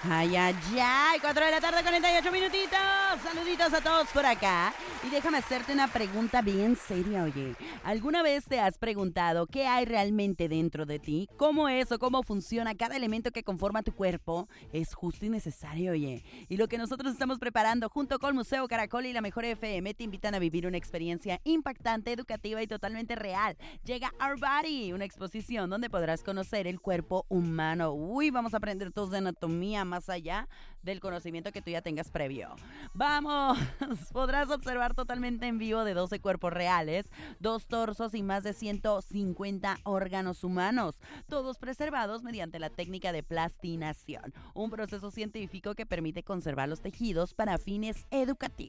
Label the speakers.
Speaker 1: Ay, ay, ay, 4 de la tarde, 48 minutitos. Saluditos a todos por acá. Y déjame hacerte una pregunta bien seria, oye. ¿Alguna vez te has preguntado qué hay realmente dentro de ti? ¿Cómo es o cómo funciona cada elemento que conforma tu cuerpo? Es justo y necesario, oye. Y lo que nosotros estamos preparando junto con Museo Caracol y la Mejor FM te invitan a vivir una experiencia impactante, educativa y totalmente real. Llega Our Body, una exposición donde podrás conocer el cuerpo humano. Uy, vamos a aprender todos de anatomía más allá del conocimiento que tú ya tengas previo. ¡Vamos! Podrás observar totalmente en vivo de 12 cuerpos reales, 2 torsos y más de 150 órganos humanos, todos preservados mediante la técnica de plastinación, un proceso científico que permite conservar los tejidos para fines educativos.